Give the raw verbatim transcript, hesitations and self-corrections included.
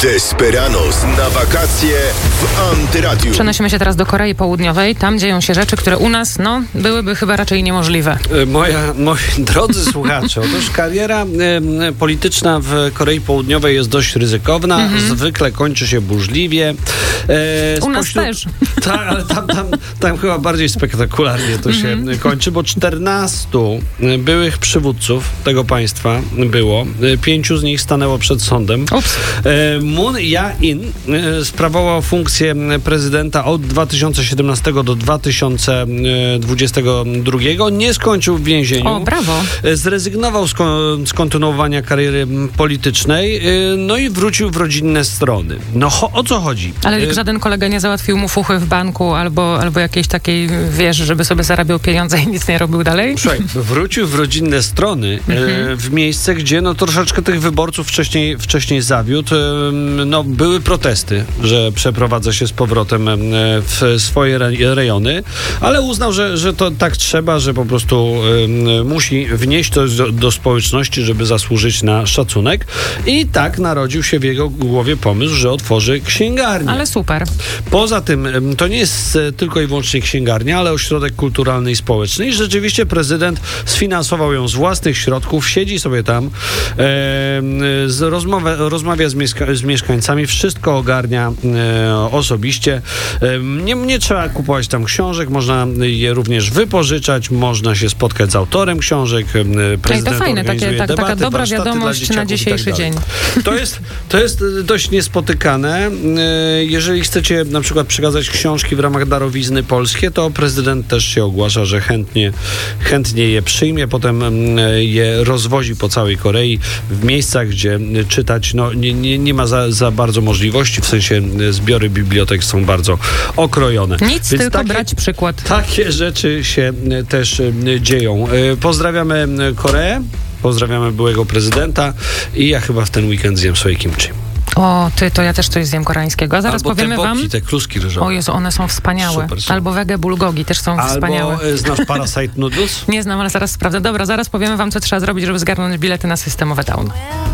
Desperados na wakacje w Antyradiu. Przenosimy się teraz do Korei Południowej. Tam dzieją się rzeczy, które u nas, no, byłyby chyba raczej niemożliwe. Moja, moi drodzy słuchacze, otóż kariera e, polityczna w Korei Południowej jest dość ryzykowna. Mhm. Zwykle kończy się burzliwie. E, u nas pośród, też. Tak, ale tam, tam, tam chyba bardziej spektakularnie to się mhm. kończy, bo czternastu byłych przywódców tego państwa było. Pięciu z nich stanęło przed sądem. Ups. E, Moon Jae-in sprawował funkcję prezydenta od dwa tysiące siedemnastego do dwa tysiące dwudziestego drugiego. Nie skończył w więzieniu. O, brawo. Zrezygnował z, kon- z kontynuowania kariery politycznej, no i wrócił w rodzinne strony. No cho- o co chodzi? Ale żaden kolega nie załatwił mu fuchy w banku albo, albo jakiejś takiej, wiesz, żeby sobie zarabiał pieniądze i nic nie robił dalej? Słuchaj, wrócił w rodzinne strony, mhm. w miejsce, gdzie no troszeczkę tych wyborców wcześniej, wcześniej zawiódł. No, były protesty, że przeprowadza się z powrotem w swoje rejony, ale uznał, że, że to tak trzeba, że po prostu um, musi wnieść to do, do społeczności, żeby zasłużyć na szacunek. I tak narodził się w jego głowie pomysł, że otworzy księgarnię. Ale super. Poza tym, to nie jest tylko i wyłącznie księgarnia, ale ośrodek kulturalny i społeczny. I rzeczywiście prezydent sfinansował ją z własnych środków, siedzi sobie tam, e, z rozmowę, rozmawia z, mieszka- z mieszkańcami, wszystko ogarnia e, osobiście. E, nie, nie trzeba kupować tam książek, można je również wypożyczać, można się spotkać z autorem książek. E, prezydent to fajne, takie, tak, debaty, taka dobra wiadomość na dzisiejszy tak dzień. To jest, to jest dość niespotykane. E, jeżeli chcecie na przykład przekazać książki w ramach darowizny polskie, to prezydent też się ogłasza, że chętnie, chętnie je przyjmie, potem e, je rozwozi po całej Korei w miejscach, gdzie czytać no, nie, nie, nie ma za, za bardzo możliwości, w sensie zbiory bibliotek są bardzo okrojone. Nic, Więc tylko takie, brać przykład. Takie rzeczy się też dzieją. Pozdrawiamy Koreę, pozdrawiamy byłego prezydenta i ja chyba w ten weekend zjem sobie kimchi. O, ty, to ja też coś zjem koreańskiego. A zaraz Albo powiemy te boki, wam... te kluski ryżowe. O Jezu, one są wspaniałe. Super, super. Albo wege bulgogi też są Albo wspaniałe. Albo znasz Parasite Noodles? Nie znam, ale zaraz sprawdzę. Dobra, zaraz powiemy wam, co trzeba zrobić, żeby zgarnąć bilety na Systemowe Down.